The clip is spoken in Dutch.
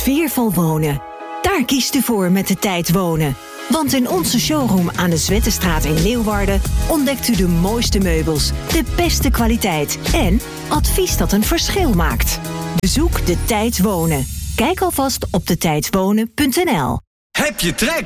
Sfeervol wonen. Daar kiest u voor met de Tijd Wonen. Want in onze showroom aan de Zwettenstraat in Leeuwarden ontdekt u de mooiste meubels, de beste kwaliteit en advies dat een verschil maakt. Bezoek de Tijd Wonen. Kijk alvast op detijdwonen.nl. Heb je trek?